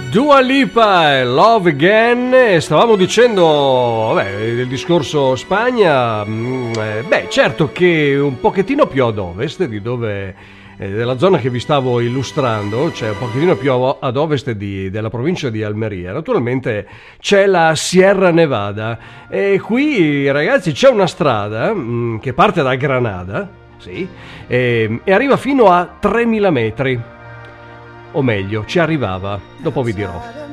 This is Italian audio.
Dua Lipa, Love Again. Stavamo dicendo, vabbè, del discorso Spagna. Certo che un pochettino più ad ovest di dove, della zona che vi stavo illustrando, cioè un pochettino più ad ovest della provincia di Almeria, naturalmente c'è la Sierra Nevada. E qui, ragazzi, c'è una strada che parte da Granada, sì, e arriva fino a 3000 metri. O meglio, ci arrivava, dopo vi dirò.